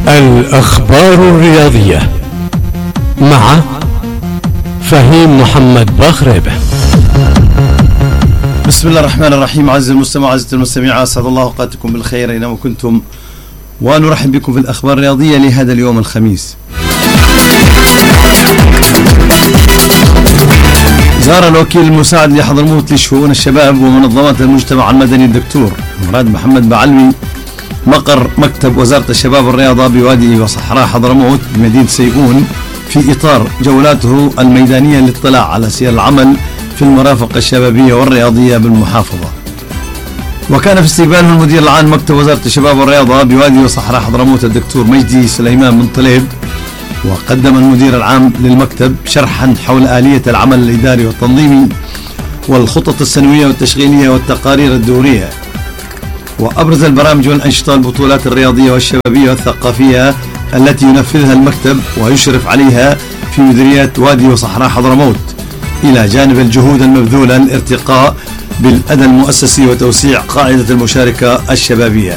الأخبار الرياضية مع فهيم محمد بخريبة. بسم الله الرحمن الرحيم. عزيزي المستمع، عزيزتي المستمعة، أسعد الله أوقاتكم بالخير أينما كنتم، ونرحب بكم في الأخبار الرياضية لهذا اليوم الخميس. زار الوكيل المساعد لحضرموت لشؤون الشباب ومنظمات المجتمع المدني الدكتور مراد محمد بعلوي مقر مكتب وزارة الشباب والرياضة بوادي وصحراء حضرموت بمدينة سيئون في إطار جولاته الميدانية للاطلاع على سير العمل في المرافق الشبابية والرياضية بالمحافظة. وكان في استقباله المدير العام مكتب وزارة الشباب والرياضة بوادي وصحراء حضرموت الدكتور مجدي سليمان بن طليب. وقدم المدير العام للمكتب شرحا حول آلية العمل الإداري والتنظيمي والخطط السنوية والتشغيلية والتقارير الدورية، وأبرز البرامج والأنشطة البطولات الرياضية والشبابية والثقافية التي ينفذها المكتب ويشرف عليها في مديرية وادي وصحراء حضرموت، إلى جانب الجهود المبذولة للارتقاء بالأداء المؤسسي وتوسيع قاعدة المشاركة الشبابية.